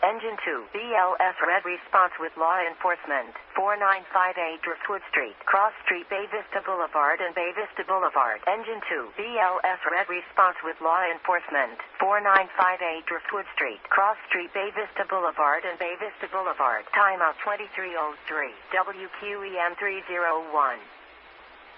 Engine 2, BLS red response with law enforcement. 4958 Driftwood Street, Cross Street, Bay Vista Boulevard and Bay Vista Boulevard. Engine 2, BLS red response with law enforcement. 4958 Driftwood Street, Cross Street, Bay Vista Boulevard and Bay Vista Boulevard. Timeout 2303, WQEM 301.